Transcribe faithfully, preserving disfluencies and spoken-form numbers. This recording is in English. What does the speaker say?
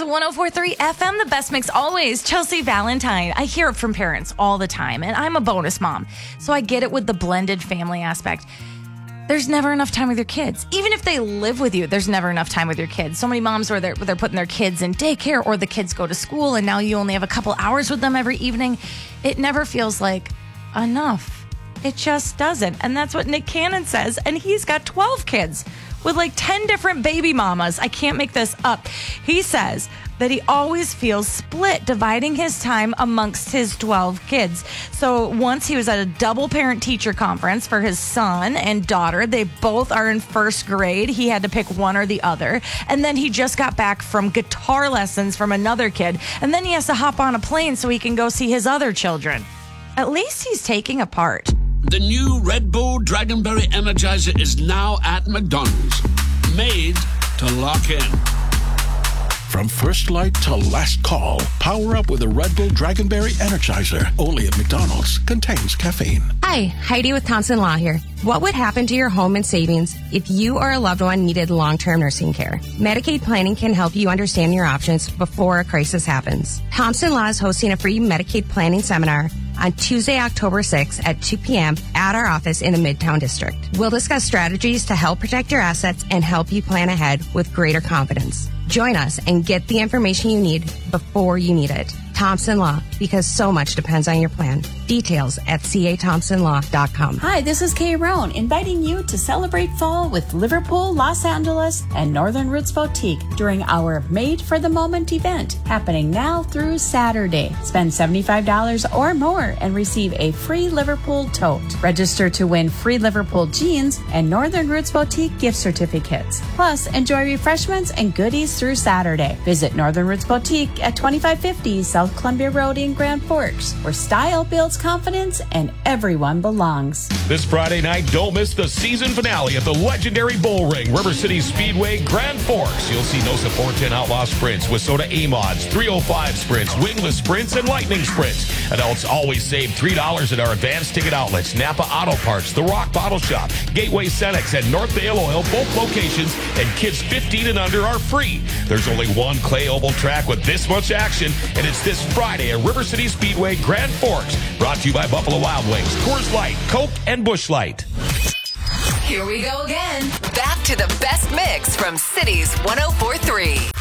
one oh four point three F M, the best mix always. Chelsea Valentine. I hear it from parents all the time, and I'm a bonus mom, so I get it with the blended family aspect. There's never enough time with your kids. Even if they live with you, there's never enough time with your kids. So many moms where they're, they're putting their kids in daycare or the kids go to school and now you only have a couple hours with them every evening. It never feels like enough. It just doesn't. And that's what Nick Cannon says. And he's got twelve kids with like ten different baby mamas. I can't make this up. He says that he always feels split dividing his time amongst his twelve kids. So once he was at a double parent teacher conference for his son and daughter. They both are in first grade. He had to pick one or the other. And then he just got back from guitar lessons from another kid. And then he has to hop on a plane so he can go see his other children. At least he's taking a part. The new Red Bull Dragonberry Energizer is now at McDonald's. Made to lock in. From first light to last call, power up with a Red Bull Dragonberry Energizer. Only at McDonald's. Contains caffeine. Hi, Heidi with Thompson Law here. What would happen to your home and savings if you or a loved one needed long-term nursing care? Medicaid planning can help you understand your options before a crisis happens. Thompson Law is hosting a free Medicaid planning seminar on Tuesday, October sixth at two p.m. at our office in the Midtown District. We'll discuss strategies to help protect your assets and help you plan ahead with greater confidence. Join us and get the information you need before you need it. Thompson Law, because so much depends on your plan. Details at c a thompson law dot com. Hi, this is Kay Roan, inviting you to celebrate fall with Liverpool, Los Angeles, and Northern Roots Boutique during our Made for the Moment event, happening now through Saturday. Spend seventy-five dollars or more and receive a free Liverpool tote. Register to win free Liverpool jeans and Northern Roots Boutique gift certificates. Plus, enjoy refreshments and goodies through Saturday. Visit Northern Roots Boutique at twenty-five fifty South Columbia Road in Grand Forks, where style builds confidence and everyone belongs. This Friday night, don't miss the season finale at the legendary Bull Ring, River City Speedway, Grand Forks. You'll see No Support ten Outlaw Sprints, Wissota A-Mods, three oh five Sprints, Wingless Sprints, and Lightning Sprints. Adults always save three dollars at our advanced ticket outlets, Napa Auto Parts, The Rock Bottle Shop, Gateway Cenex, and North Dale Oil, both locations, and kids fifteen and under are free. There's only one clay oval track with this much action, and it's this Friday at River City Speedway, Grand Forks. Brought to you by Buffalo Wild Wings, Coors Light, Coke, and Busch Light. Here we go again. Back to the best mix from Cities one oh four point three.